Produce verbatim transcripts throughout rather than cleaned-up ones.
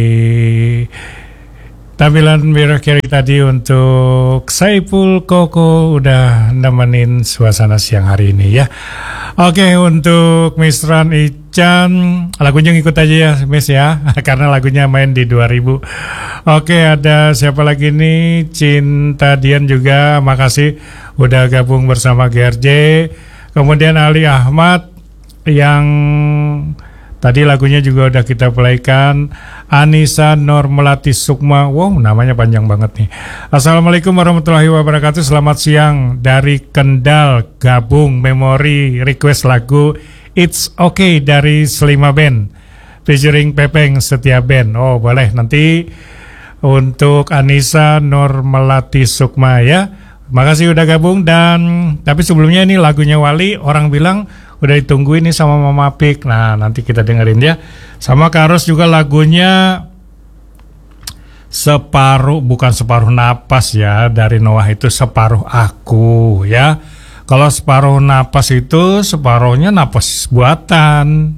tampilan Mirror Carry tadi untuk Saiful Koko udah nemenin suasana siang hari ini ya. Oke, untuk Miss Ran Ican lagunya ngikut aja ya Miss ya, karena lagunya main di dua ribu. Oke, ada siapa lagi nih? Cinta Dian juga, makasih udah gabung bersama G R J. Kemudian Ali Ahmad yang tadi lagunya juga udah kita playkan. Anissa Nur Melati Sukma, wow namanya panjang banget nih. Assalamualaikum warahmatullahi wabarakatuh. Selamat siang dari Kendal, gabung memori request lagu It's Okay dari Selima Band featuring Pepeng Setia Band. Oh boleh nanti untuk Anissa Nur Melati Sukma ya. Makasih udah gabung. Dan tapi sebelumnya ini lagunya Wali, orang bilang udah ditungguin nih sama Mama Pik. Nah nanti kita dengerin ya. Sama Karos juga lagunya Separuh, bukan Separuh Napas ya, dari Noah itu Separuh Aku ya. Kalau Separuh Napas itu separuhnya napas buatan.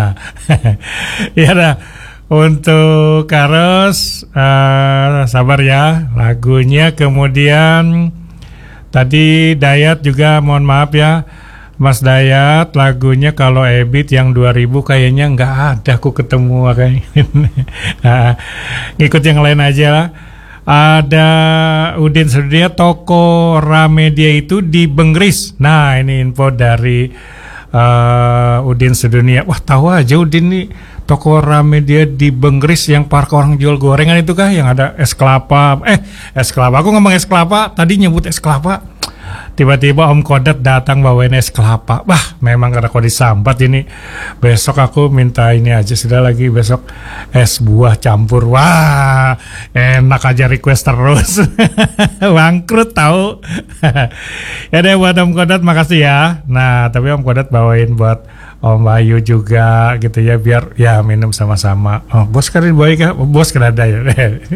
Ya dah. Untuk Karos uh, sabar ya lagunya. Kemudian tadi Dayat juga mohon maaf ya Mas Dayat, lagunya kalau Ebit yang dua ribu kayaknya nggak ada aku ketemu kayaknya. Nah, ngikut yang lain aja lah. Ada Udin Sedunia, toko Ramedia itu di Benggris. Nah ini info dari uh, Udin Sedunia. Wah tahu aja Udin nih, toko Ramedia di Benggris yang park orang jual gorengan itu kah, yang ada es kelapa. Eh es kelapa, aku ngomong es kelapa, tadi nyebut es kelapa. Tiba-tiba Om Kodat datang bawain es kelapa. Wah, memang karena kau disambat ini. Besok aku minta ini aja sudah lagi, besok es buah campur. Wah, enak aja request terus. Bangkrut tahu. Ya deh buat Om Kodat makasih ya. Nah, tapi Om Kodat bawain buat Om Bayu juga gitu ya, biar ya minum sama-sama. Oh, bos kan baik kan? Bos kan ada ya.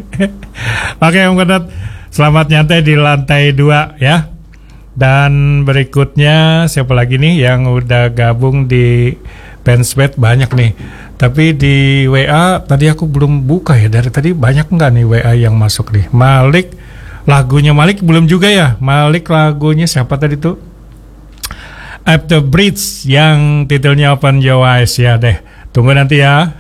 Oke Om Kodat, selamat nyantai di lantai dua ya. Dan berikutnya siapa lagi nih yang udah gabung di Fansbet, banyak nih. Tapi di W A tadi aku belum buka ya, dari tadi banyak nggak nih W A yang masuk nih. Malik, lagunya Malik belum juga ya. Malik lagunya siapa tadi tuh? At the Bridge yang titelnya Open Your Eyes ya deh. Tunggu nanti ya.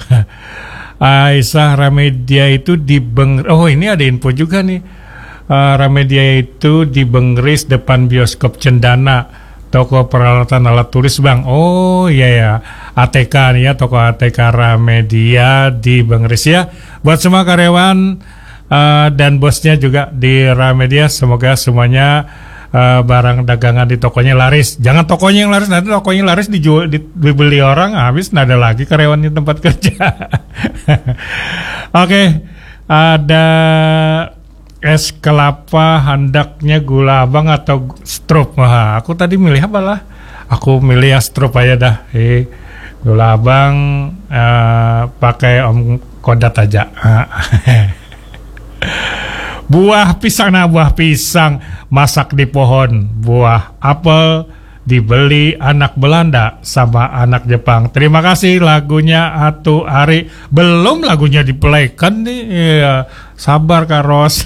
Aisyah Ramedia itu di Beng. Oh ini ada info juga nih. Uh, Ramedia itu di Benggris depan bioskop Cendana, toko peralatan alat tulis bang. Oh iya ya, A T K nih ya, toko A T K Ramedia di Benggris ya. Buat semua karyawan uh, dan bosnya juga di Ramedia, semoga semuanya uh, barang dagangan di tokonya laris. Jangan tokonya yang laris, nanti tokonya laris dijual, dibeli orang, habis nggak ada lagi karyawannya tempat kerja. Oke, okay, ada es kelapa, handaknya gula abang atau strup. Wah, aku tadi milih apa lah? Aku milih ya strup aja dah. Eh, gula abang uh, pakai Om Kodat aja. Buah pisang, nah buah pisang masak di pohon. Buah apel dibeli anak Belanda sama anak Jepang. Terima kasih lagunya Atu Ari. Belum lagunya diplaykan nih ya, sabar Karos.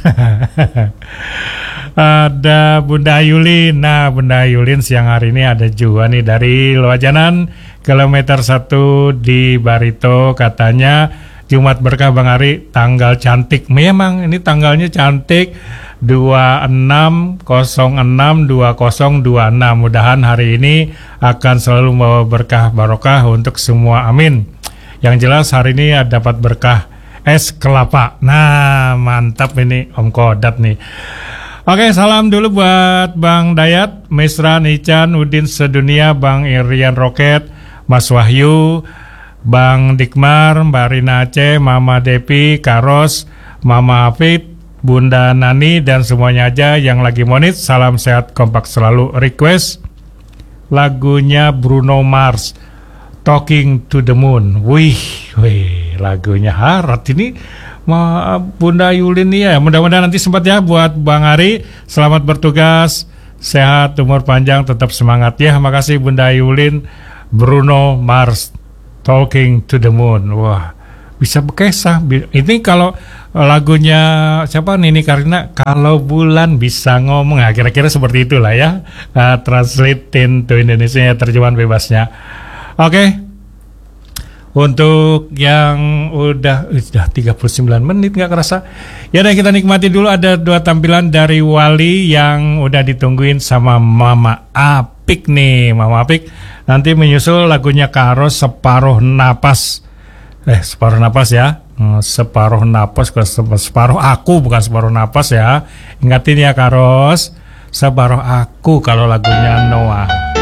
Ada Bunda Yulin. Nah Bunda Yulin siang hari ini ada juga nih dari Loajanan kilometer satu di Barito. Katanya Jumat berkah Bang Ari, tanggal cantik. Memang ini tanggalnya cantik, dua enam nol enam dua nol dua enam. Mudahan hari ini akan selalu membawa berkah barokah untuk semua, amin. Yang jelas hari ini dapat berkah es kelapa. Nah mantap ini Om Kodat nih. Oke, salam dulu buat Bang Dayat, Misran Ican, Udin Sedunia, Bang Irian Roket, Mas Wahyu, Bang Dikmar, Mbak Rina Aceh, Mama Depi, Karos, Mama Afid, Bunda Nani, dan semuanya aja yang lagi monit. Salam sehat kompak selalu. Request lagunya Bruno Mars, Talking to the Moon. Wih, wih, lagunya harat ini. Ma, Bunda Yulin ya. Mudah-mudahan nanti sempat ya buat Bang Ari. Selamat bertugas, sehat, umur panjang, tetap semangat ya. Makasih Bunda Yulin. Bruno Mars, Talking to the Moon. Wah, bisa berkisah. Ini kalau lagunya siapa, Nini Carlina, kalau bulan bisa ngomong, nah, kira-kira seperti itulah ya, uh, translate into Indonesia, terjemahan bebasnya. Oke, okay. Untuk yang udah udah tiga puluh sembilan menit nggak kerasa. Ya udah, kita nikmati dulu, ada dua tampilan dari Wali yang udah ditungguin sama Mama Apik nih. Mama Apik nanti menyusul lagunya Karo, Separuh Napas. Eh, Separuh Napas ya. Separuh Napas, separuh aku, bukan separuh napas ya. Ingatin ya Karos, Separuh Aku kalau lagunya Noah.